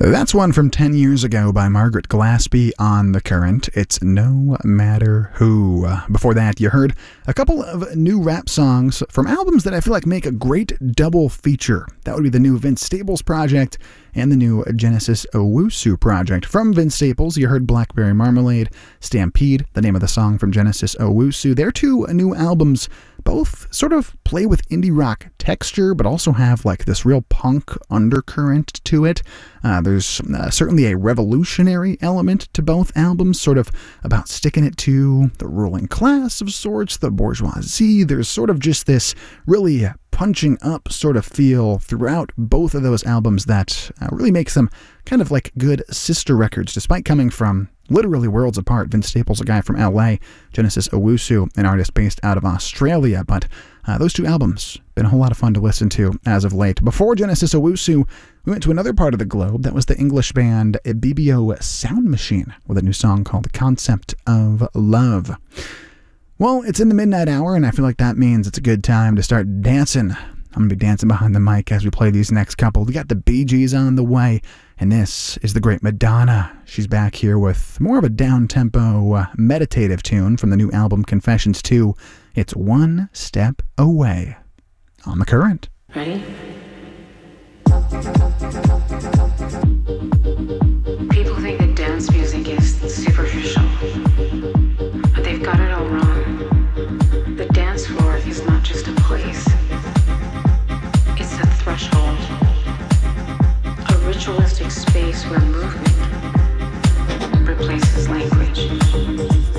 That's one from 10 years ago by Margaret Glaspie on The Current. It's No Matter Who. Before that, you heard a couple of new rap songs from albums that I feel like make a great double feature. That would be the new Vince Staples project and the new Genesis Owusu project. From Vince Staples, you heard Blackberry Marmalade, Stampede, the name of the song from Genesis Owusu. They're two new albums. Both sort of play with indie rock texture, but also have like this real punk undercurrent to it. There's certainly a revolutionary element to both albums, sort of about sticking it to the ruling class of sorts, the bourgeoisie. There's sort of just this really punching up sort of feel throughout both of those albums that really makes them kind of like good sister records, despite coming from literally worlds apart. Vince Staples, a guy from LA, Genesis Owusu, an artist based out of Australia. But those two albums, been a whole lot of fun to listen to as of late. Before Genesis Owusu, we went to another part of the globe. That was the English band BBO Sound Machine with a new song called The Concept of Love. Well, it's in the midnight hour, and I feel like that means it's a good time to start dancing. I'm going to be dancing behind the mic as we play these next couple. We got the Bee Gees on the way, and this is the great Madonna. She's back here with more of a down-tempo, meditative tune from the new album Confessions 2. It's One Step Away on The Current. Ready?